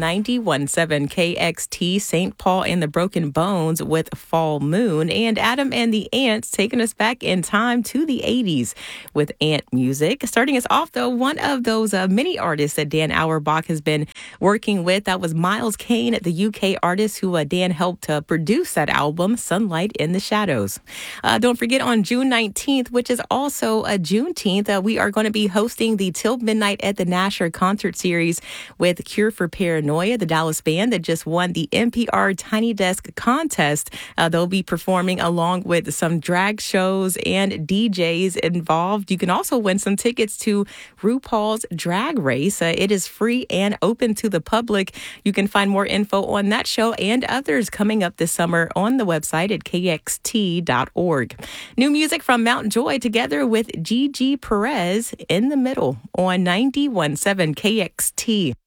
91.7 KXT, St. Paul and the Broken Bones with Fall Moon, and Adam and the Ants taking us back in time to the 80s with Ant music. Starting us off, though, one of those mini artists that Dan Auerbach has been working with, that was Miles Kane, the UK artist who Dan helped produce that album, Sunlight in the Shadows. Don't forget, on June 19th, which is also Juneteenth, we are going to be hosting the Till Midnight at the Nasher concert series with Cure for Paranoia, the Dallas band that just won the NPR Tiny Desk contest. They'll be performing along with some drag shows and DJs involved. You can also win some tickets to RuPaul's Drag Race. It is free and open to the public. You can find more info on that show and others coming up this summer on the website at kxt.org. New music from Mount Joy together with Gigi Perez, In the Middle on 91.7 KXT.